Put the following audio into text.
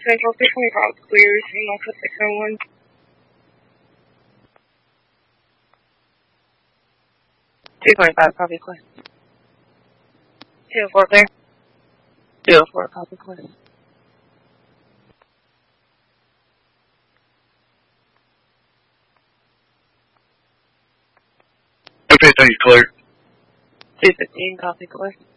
Central 625 clears, and I'll put 601. 225, copy clear. 204 clear. 204, copy clear. Okay, thank you, clear. 215, copy clear.